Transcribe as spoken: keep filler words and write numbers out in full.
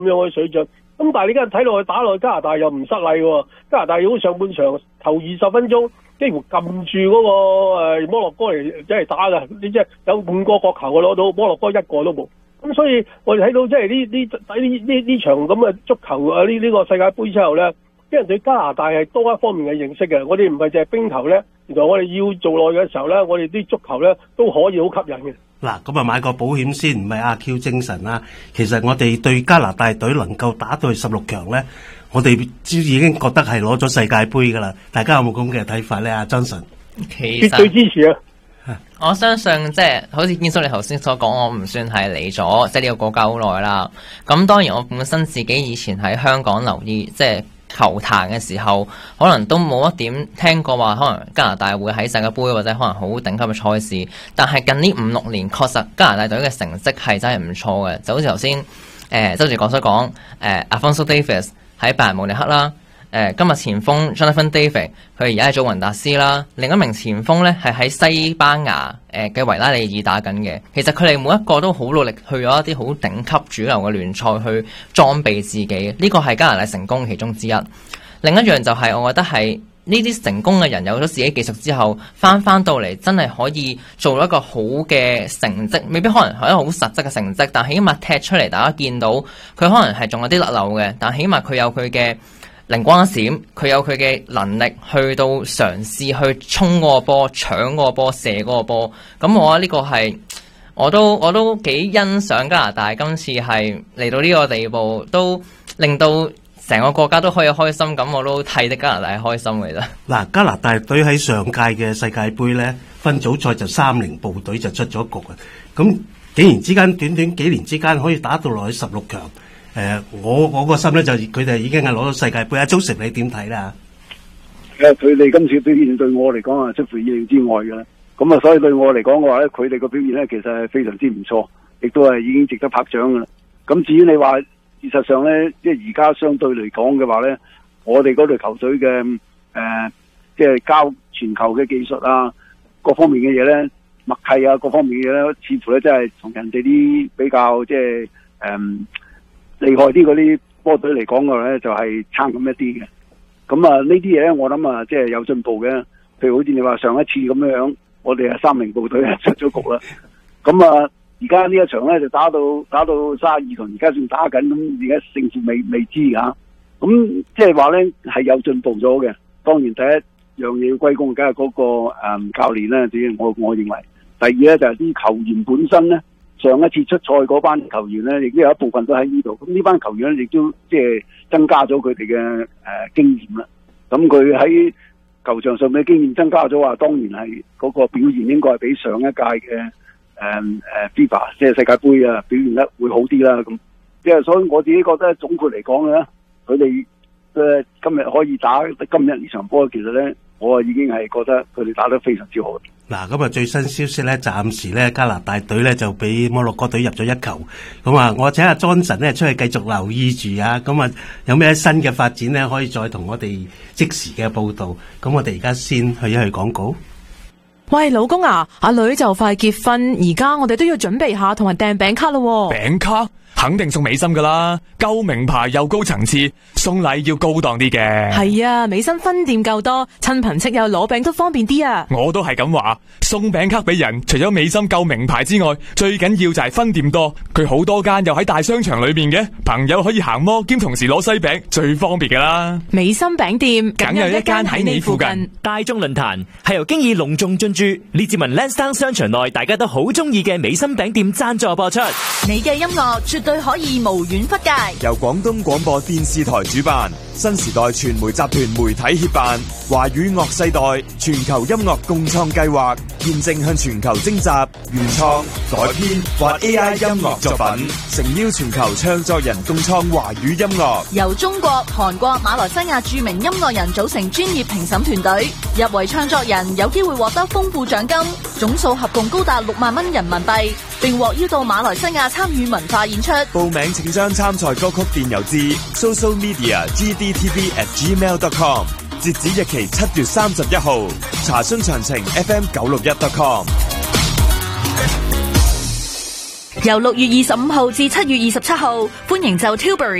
咁樣嘅水準。咁但係你而家睇落去打落去加拿大又唔失禮喎，加拿大如果上半場頭二十分鐘幾乎撳住嗰個誒摩洛哥嚟即係打㗎，你即係有五個角球嘅攞到，摩洛哥一個都冇。咁所以我哋睇到即係呢呢喺呢呢呢場咁嘅足球啊呢呢個世界盃之後咧，啲人對加拿大係多一方面嘅認識嘅。我哋唔係淨係冰球咧，原來我哋要做耐嘅時候咧，我哋啲足球咧都可以好吸引嘅。 嗱，咁啊買個保險先，唔係阿 Q 精神啦。其實我哋對加拿大隊能夠打到去十六強咧，我哋已經覺得係攞咗世界盃噶啦。大家有冇咁嘅睇法咧？阿 Johnson， 其實絕對支持啊！ 我相信即係好似堅叔你頭先所講，我唔算係嚟咗即係呢個國家好耐啦。咁當然我本身自己以前喺香港留意即係球壇嘅時候，可能都冇一點聽過話可能加拿大會喺世界盃或者可能好頂級嘅賽事。但係近呢五六年確實加拿大隊嘅成績係真係唔錯嘅，就好似頭先誒周志國所講誒 Alphonso Davies 喺拜仁慕尼黑啦。誒、呃、今日前鋒 Jonathan David 佢而家係祖雲達斯啦，另一名前鋒咧係喺西班牙誒嘅維拉利爾打緊嘅。其實佢哋每一個都好努力去咗一啲好頂級主流嘅聯賽去裝備自己，呢個係加拿大成功其中之一。另一樣就係我覺得係呢啲成功嘅人有咗自己技術之後，翻翻到嚟真係可以做到一個好嘅成績，未必可能係一個好實質嘅成績，但起碼踢出嚟大家見到佢可能係仲有啲甩漏嘅，但起碼佢有佢嘅靈光一閃，佢有佢嘅能力去到嘗試去衝嗰個波、搶嗰個波、射嗰個波。咁我覺得呢個係我都我都幾欣賞加拿大今次係嚟到呢個地步，都令到成個國家都可以開心。咁我都替啲加拿大開心嘅啫。 嗱，加拿大隊喺上屆嘅世界盃咧分組賽就三零部隊就出咗局啊！咁竟然之間短短幾年之間可以打到落去十六強。誒、呃，我我個心咧就佢哋已經係攞到世界盃啊！周成你點睇啦？ 誒，佢哋今次表現對我嚟講啊，出乎意料之外嘅啦。咁啊，所以對我嚟講嘅話咧，佢哋個表現咧其實係非常之唔錯，亦都係已經值得拍掌嘅啦。咁至於你話，事實上咧，即係而家相對嚟講嘅話咧，我哋嗰隊球隊嘅誒、呃，即係交傳球嘅技術啊，各方面嘅嘢咧，默契啊，各方面嘅嘢咧，似乎咧真係同人哋啲比較即係誒。呃厲害啲嗰啲波隊嚟講嘅話咧，就係差咁一啲嘅。咁啊，呢啲嘢咧，我諗啊，即係有進步嘅。譬如好似你話上一次咁樣樣，我哋係三名部隊出咗局啦。咁啊，而家呢一場咧就打到打到卅二強，而家仲打緊，咁而家勝負未未知㗎。咁即係話咧係有進步咗嘅。當然第一樣嘢要歸功，梗係嗰個誒、嗯、教練啦。至於我我認為，第二咧就係、是、啲球員本身咧。上一次出賽嗰班球員咧，亦都有一部分都喺呢度。咁呢班球員咧，亦都即係增加咗佢哋嘅誒經驗啦。咁佢喺球場上嘅經驗增加咗，話當然係嗰個表現應該係比上一屆嘅誒誒 FIFA 即係世界盃啊表現得會好啲啦。咁即係所以我自己覺得總括嚟講咧，佢哋嘅今日可以打今日呢場波，其實咧我啊已經係覺得佢哋打得非常之好。 嗱，咁啊最新消息咧，暫時咧加拿大隊咧就俾摩洛哥隊入咗一球。咁啊，我請阿 Johnson 咧出去繼續留意住啊。咁啊，有咩新嘅發展咧，可以再同我哋即時嘅報道。咁我哋而家先去一去廣告。 喂，老公啊，阿女就快結婚，而家我哋都要準備下同埋訂餅卡咯。 餅卡肯定送美心噶啦，夠名牌又高層次，送禮要高檔啲嘅。 係啊，美心分店夠多，親朋戚友攞餅都方便啲啊。 我都係咁話，送餅卡俾人，除咗美心夠名牌之外，最緊要就係分店多。佢好多間又喺大商場裏邊嘅，朋友可以行摩兼同時攞西餅，最方便噶啦。 美心餅店梗有一間喺你附近。 大眾論壇係由經已隆重進駐列治文 Lansdowne 商場內大家都好中意嘅美心餅店贊助播出。 你嘅音樂絕對可以無遠弗屆， 由廣東廣播電視台主辦，新時代傳媒集團媒體協辦，華語樂世代全球音樂共創計劃，現正向全球徵集原創、改編或 A I 音樂作品，誠邀全球唱作人共創華語音樂。 由中國、韓國、馬來西亞著名音樂人組成專業評審團隊，入圍創作人有機會獲得豐富獎金，總數合共高達六萬蚊人民幣，並獲邀到馬來西亞參與文化演出。 報名請將參賽歌曲電郵至 social media g d t v at gmail dot com， 截止日期七月三十一號。查詢詳情 f m 九六一 dot com。 由六月二十五號至七月二十七號，歡迎就 Tilbury